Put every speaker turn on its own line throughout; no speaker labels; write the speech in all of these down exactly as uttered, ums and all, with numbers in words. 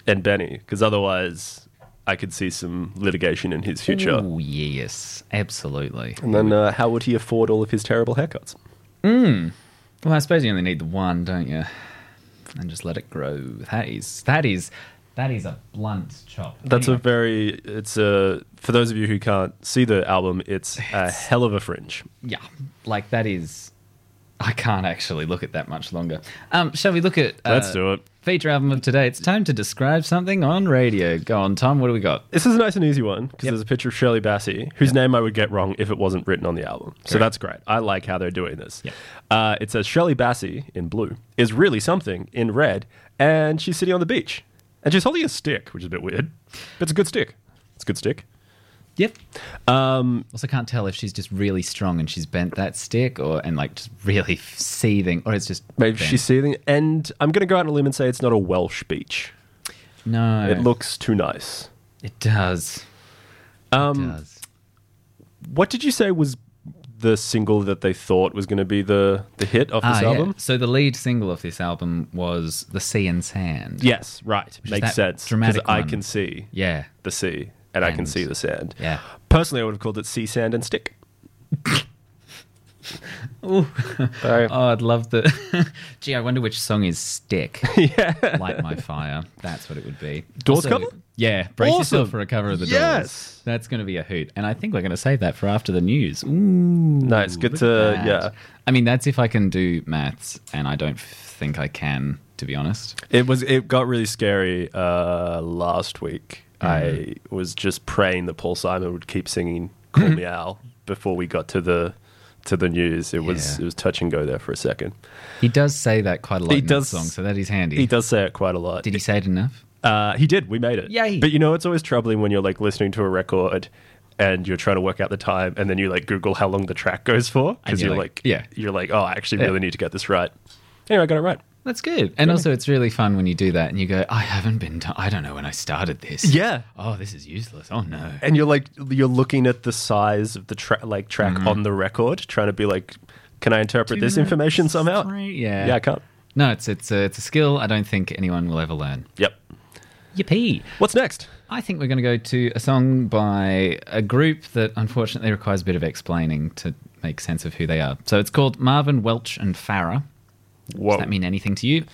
and Benny, because otherwise I could see some litigation in his future.
Oh, yes, absolutely.
And then uh, how would he afford all of his terrible haircuts?
Mm. Well, I suppose you only need the one, don't you? And just let it grow. That is that is that is a blunt chop.
That's
anyway.
a very. It's a. For those of you who can't see the album, it's a hell of a fringe.
Yeah, like that is. I can't actually look at that much longer. Um, shall we look at? Uh,
Let's do it.
Feature album of today. It's time to describe something on radio. Go on, Tom. What do we got?
This is a nice and easy one because
Yep.
there's a picture of Shirley Bassey, whose
Yep.
name I would get wrong if it wasn't written on the album. So
Correct.
that's great. I like how they're doing this.
Yep.
Uh, it says Shirley Bassey in blue is really something in red, and she's sitting on the beach, and she's holding a stick, which is a bit weird, but it's a good stick. It's a good stick.
Yep.
Um,
Also, can't tell if she's just really strong and she's bent that stick, or and like just really seething, or it's just
maybe
bent.
she's seething, and I'm going to go out on a limb and say it's not a Welsh beach.
No,
It looks too nice.
It does.
Um,
it does.
What did you say was the single that they thought was going to be the, the hit of this
Ah, yeah.
album?
So the lead single of this album was "The Sea and Sand."
Yes, right.
is
Makes
that
sense. Because
dramatic
I
one.
can see
Yeah.
the sea and, I can
And-
see the sand.
Yeah.
Personally, I would have called it Sea, Sand, and Stick.
Ooh.
Sorry.
Oh, I'd love the. Gee, I wonder which song is "Stick."
Yeah.
Light My Fire. That's what it would be.
Doors cover?
Yeah. Brace
Awesome.
yourself for a cover of the Doors.
Yes.
That's going to be a hoot. And I think we're going to save that for after the news. Ooh.
No, it's good
Look
to,
at that.
yeah.
I mean, that's if I can do maths, and I don't think I can, to be honest.
It was. It got really scary uh, last week.
Mm-hmm.
I was just praying that Paul Simon would keep singing "Call Me Al" before we got to the to the news. It was
Yeah.
it was touch and go there for a second.
He does say that quite a lot
He
in
does-
that song, so that is handy.
He does say it quite a lot.
Did he say it enough?
Uh, he did. We made it.
Yay.
But you know, it's always troubling when you're like listening to a record and you're trying to work out the time, and then you like Google how long the track goes for because
you're
you're
like,
like,
yeah.
you're like, oh, I actually
Yeah.
really need to get this right. Anyway, I got it right.
That's good. And also, it's really fun when you do that and you go, I haven't been, to- I don't know when I started this.
Yeah.
Oh, this is useless. Oh, no.
And you're like, you're looking at the size of the tra- like track on the record, trying to be like, can I interpret this
Two
information
minutes,
somehow?
three- Yeah.
Yeah, I can't.
No, it's it's a, it's a skill I don't think anyone will ever learn.
Yep.
Yippee.
What's next?
I think we're going to go to a song by a group that unfortunately requires a bit of explaining to make sense of who they are. So it's called Marvin Welch and Farah.
Whoa.
Does that mean anything to you?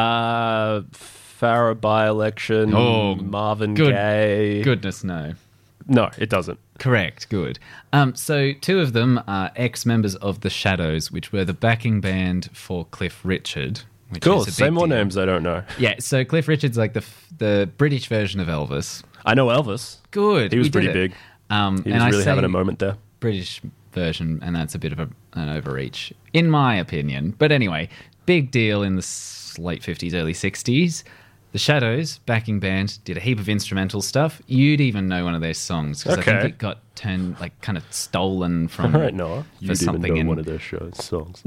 Uh, Farah by-election,
Oh,
Marvin
good-
Gaye.
Goodness, no.
No, it doesn't.
Correct, good. Um, so two of them are ex-members of The Shadows, which were the backing band for Cliff Richard. Which
Cool.
is a big
Say more
deal.
names I don't know.
Yeah, so Cliff Richard's like the f- the British version of Elvis.
I know Elvis.
Good.
He was
we did
pretty
it.
big.
Um,
He
and
was
I
really
say
having a moment there.
British version, and that's a bit of a, an overreach, in my opinion. But anyway, big deal in the s- late fifties, early sixties. The Shadows, backing band, did a heap of instrumental stuff. You'd even know one of their songs, because I
Okay.
think it got turned, like, kind of stolen from
All right, Noah.
for
You didn't
something
know
in
one of their shows songs.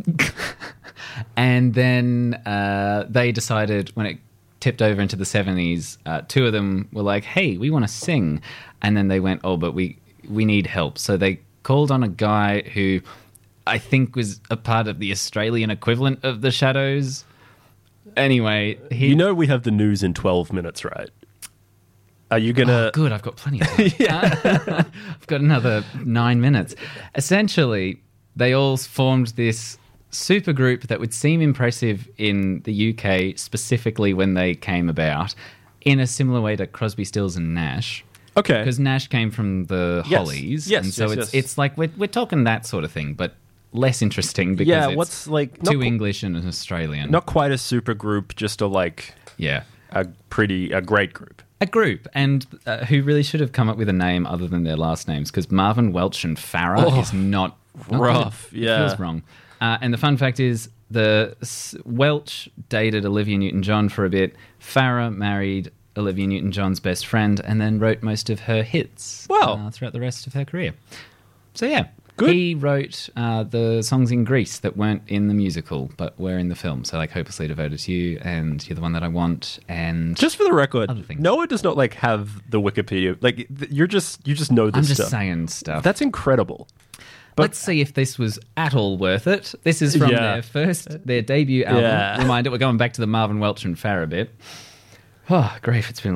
And then uh, they decided when it tipped over into the seventies, uh, two of them were like, hey, we want to sing. And then they went, oh, but we, we need help. So they called on a guy who I think was a part of the Australian equivalent of The Shadows. Anyway, he...
You know we have the news in twelve minutes, right? Are you going
Oh,
to...
good, I've got plenty of time. I've got another nine minutes. Essentially, they all formed this super group that would seem impressive in the U K, specifically when they came about, in a similar way to Crosby, Stills and Nash.
Okay.
Because Nash came from the
Yes.
Hollies.
Yes,
and so
yes,
it's
yes.
it's like we're, we're talking that sort of thing, but less interesting because
Yeah,
it's
what's like... Not,
two
qu-
English and an Australian.
not quite a super group, just a like...
Yeah.
A pretty... A great group.
A group, and uh, who really should have come up with a name other than their last names, because Marvin Welch and Farah
Oh,
is not, not
rough,
good.
yeah.
It feels wrong. Uh, and the fun fact is, the S- Welch dated Olivia Newton-John for a bit. Farah married Olivia Newton-John's best friend, and then wrote most of her hits.
Wow.
uh, throughout the rest of her career. So yeah.
Good.
He wrote uh, the songs in Grease that weren't in the musical, but were in the film. So like Hopelessly Devoted to You, and You're the One That I Want, and
Just for the record,
Other things.
Noah does not like have the Wikipedia. Like th- you're just you just know this
I'm just
stuff.
saying stuff.
That's incredible. But-
Let's see if this was at all worth it. This is from
Yeah.
their first, their debut album.
Yeah.
Reminder, we're going back to the Marvin Welch and Farah bit. Oh, grief! It's been